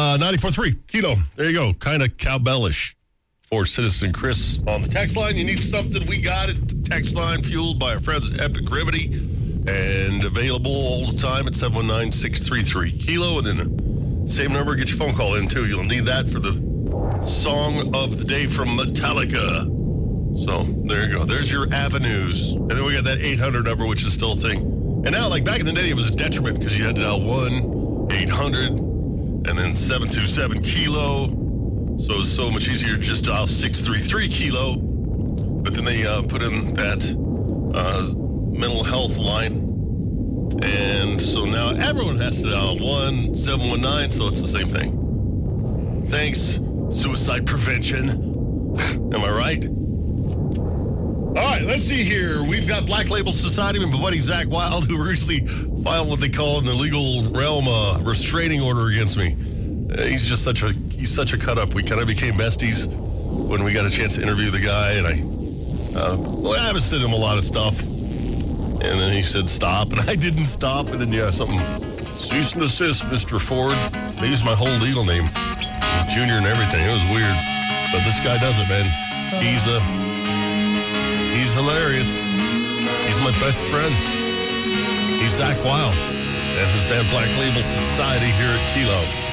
94.3 Kilo. There you go. Kind of cowbellish for Citizen Chris on the text line. You need something, we got it. The text line fueled by our friends at Epic Remedy and available all the time at 719-633 Kilo. And then same number, get your phone call in too. You'll need that for the song of the day from Metallica. So there you go. There's your avenues. And then we got that 800 number, which is still a thing. And now, like back in the day, it was a detriment because you had to dial 1-800 and then 727 Kilo. So it was so much easier to just dial 633 Kilo. But then they put in that mental health line. And so now everyone has to dial 1-719, so it's the same thing. Thanks, suicide prevention. Am I right? All right, let's see here. We've got Black Label Society and my buddy Zach Wild, who recently filed what they call in the legal realm a restraining order against me. He's such a cut up. We kind of became besties when we got a chance to interview the guy, and I haven't said him a lot of stuff. And then he said stop, and I didn't stop. And then something cease and desist, Mr. Ford. They used my whole legal name, Junior and everything. It was weird, but this guy does it, man. He's hilarious. He's my best friend. He's Zach Wild and his band Black Label Society here at Kilo.